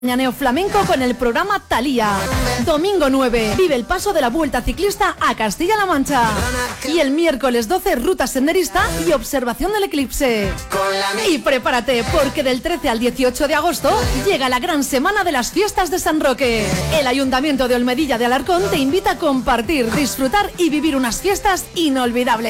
Neoflamenco con el programa Thalía. Domingo 9, vive el paso de la Vuelta Ciclista a Castilla-La Mancha. Y el miércoles 12, ruta senderista y observación del eclipse. Y prepárate, porque del 13 al 18 de agosto llega la gran semana de las fiestas de San Roque. El Ayuntamiento de Olmedilla de Alarcón te invita a compartir, disfrutar y vivir unas fiestas inolvidables.